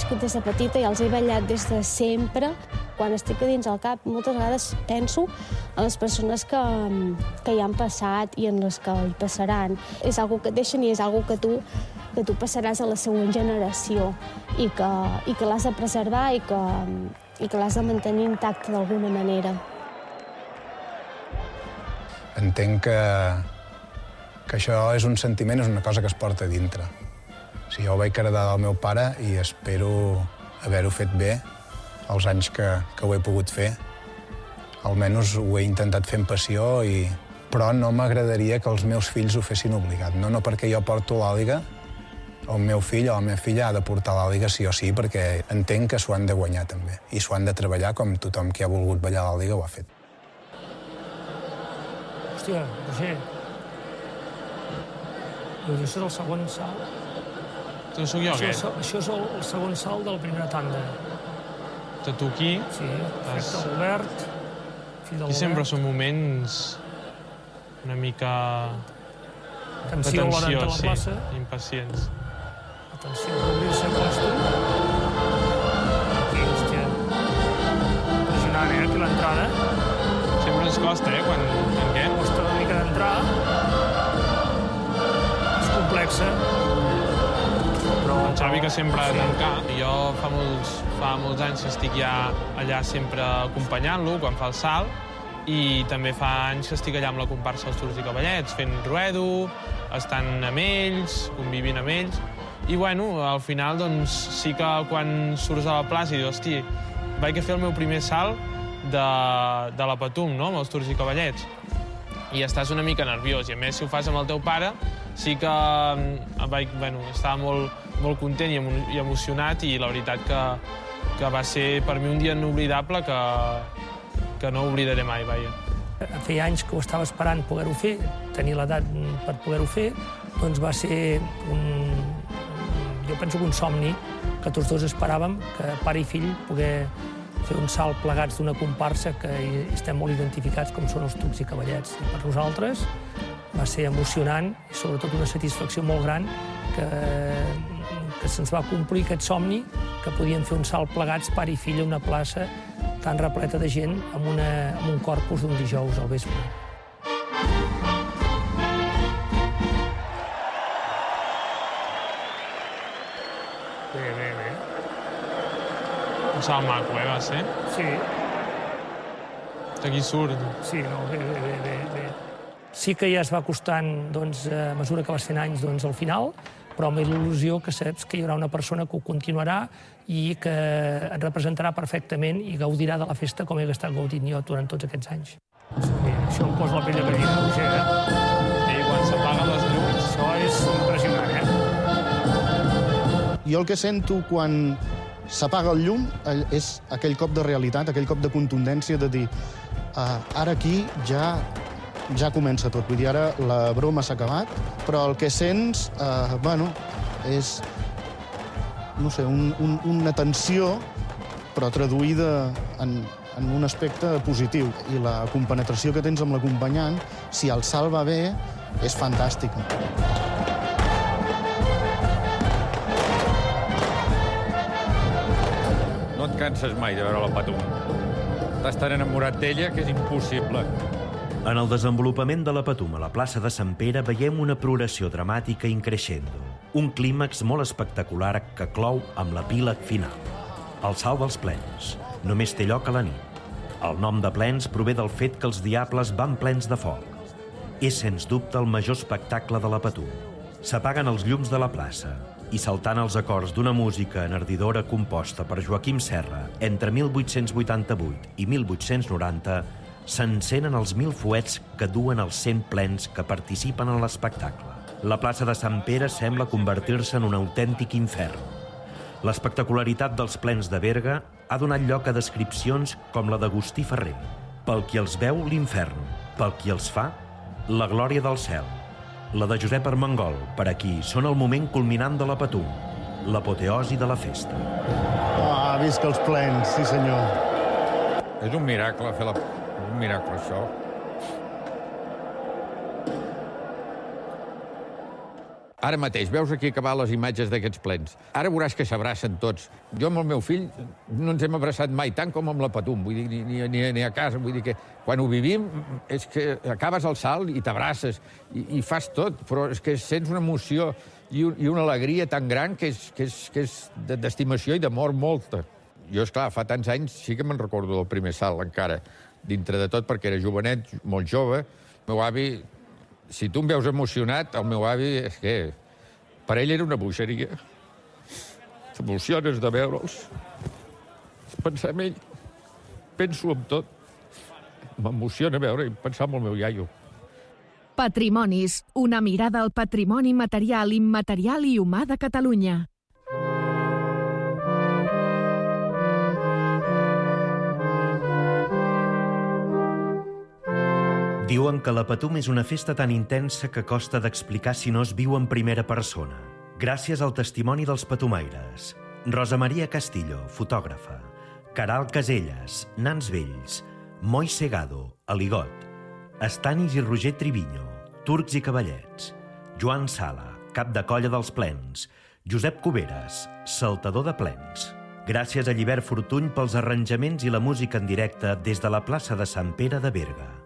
nascut des de petita i els he ballat des de sempre. Quan estic a dins el cap, moltes vegades penso en les persones que hi han passat i en les que hi passaran. És algo que et deixen i és algo que tu passaràs a la següent generació i que l'has de preservar i que l'has de mantenir intacte d'alguna manera. Entenc que això és un sentiment, és una cosa que es porta a dintre. Jo ho vaig heredar del meu pare i espero haver-ho fet bé els anys que ho he pogut fer. Almenys ho he intentat fer amb passió, però no m'agradaria que els meus fills ho fessin obligat. No perquè jo porto l'àliga, el meu fill o la meva filla ha de portar l'àliga sí o sí, perquè entenc que s'ho han de guanyar també. I s'ho han de treballar com tothom que ha volgut ballar l'àliga ho ha fet. Hòstia, Roger, això és el segon salt. Tu sóc jo, aquest? Això és el segon salt de la primera tanda. Tu aquí? Sí, efecte Albert, fill de l'Albert. I sempre són moments una mica... Tensió a l'hora de la plaça. Impacients. Atenció, obrir-se plaç tu. Aquí, hòstia. Impressionant, aquí l'entrada. Sempre ens costa, quan tanquem. Costa una mica d'entrar. És complexa. El Xavi, que sempre ha de tancar. Jo fa molts anys que estic ja allà sempre acompanyant-lo quan fa el salt, i també fa anys que estic allà amb la comparsa dels Turcs i Cavallets, fent ruedo, estant amb ells, convivint amb ells. I, bueno, al final, doncs, sí que quan surts a la plaça i dius, hosti, vaig fer el meu primer salt de la Patum, no?, amb els Turcs i Cavallets. I estàs una mica nerviós, i a més, si ho fas amb el teu pare, sí que estava molt content i emocionat, i la veritat que va ser per mi un dia inoblidable que no oblidaré mai, vaja. Feia anys que ho estava esperant poder-ho fer, tenir l'edat per poder-ho fer, doncs va ser jo penso que un somni que tots dos esperàvem, que pare i fill poder fer un salt plegats d'una comparsa que estem molt identificats com són els Turcs i Cavallets. I per nosaltres va ser emocionant i sobretot una satisfacció molt gran que se'ns va complir aquest somni, que podíem fer un salt plegats, pare i fill, a una plaça tan repleta de gent amb un corpus d'un dijous al vespre. Bé. Un salt maco, va ser? Sí. D'aquí surt. Sí, no, bé. Sí que ja es va costant, doncs, a mesura que vas fent anys, doncs, al final, però amb il·lusió que saps que hi haurà una persona que ho continuarà i que et representarà perfectament i gaudirà de la festa com he estat gaudint jo durant tots aquests anys. Sí, això em posa la pell de gallina, Roger, I quan s'apaguen les llums... Això és impressionant, Jo el que sento quan s'apaga el llum és aquell cop de realitat, aquell cop de contundència de dir ara aquí ja comença tot. Vull dir, ara la broma s'ha acabat, però el que sents, és, no sé, una tensió, però traduïda en un aspecte positiu. I la compenetració que tens amb l'acompanyant, si el salt va bé, és fantàstica. No et canses mai de veure la Patum. Estàs tan enamorat d'ella que és impossible. En el desenvolupament de la Patum a la plaça de Sant Pere veiem una progressió dramàtica increixendo, un clímax molt espectacular que clou amb l'epíleg final. El salt dels plens només té lloc a la nit. El nom de plens prové del fet que els diables van plens de foc. És, sens dubte, el major espectacle de la Patum. S'apaguen els llums de la plaça i, saltant els acords d'una música enardidora composta per Joaquim Serra entre 1888 i 1890, s'encenen els 1.000 fuets que duen els 100 plens que participen en l'espectacle. La plaça de Sant Pere sembla convertir-se en un autèntic infern. L'espectacularitat dels plens de Berga ha donat lloc a descripcions com la d'Agustí Ferrer. Pel qui els veu, l'infern. Pel qui els fa, la glòria del cel. La de Josep Armengol, per aquí, són el moment culminant de la Patum, l'apoteosi de la festa. Visca els plens, sí senyor. És un miracle fer un miracle, això. Ara mateix, veus aquí acabar les imatges d'aquests plens. Ara veuràs que s'abracen tots. Jo amb el meu fill no ens hem abraçat mai tant com amb la Patum, vull dir, ni a casa. Vull dir que quan ho vivim és que acabes el salt i t'abraces i fas tot, però és que sents una emoció i una alegria tan gran que és d'estimació i d'amor molta. Jo, esclar, fa tants anys sí que me'n recordo del primer salt encara, dintre de tot, perquè era jovenet, molt jove. El meu avi, si tu em veus emocionat, el meu avi és que per ell era una bogeria. T'emociones de veure'ls. Pensar en ell. Penso en tot. M'emociona veure i pensar en el meu iaio. Patrimonis, una mirada al patrimoni material, immaterial i humà de Catalunya. Diuen que la Patum és una festa tan intensa que costa d'explicar si no es viu en primera persona. Gràcies al testimoni dels patumaires. Rosa Maria Castillo, fotògrafa. Caral Caselles, Nans Vells. Moi Segado, Aligot. Estanis i Roger Triviño, Turcs i Cavallets. Joan Sala, cap de colla dels plens. Josep Cuberes, saltador de plens. Gràcies a Llibert Fortuny pels arranjaments i la música en directe des de la plaça de Sant Pere de Berga.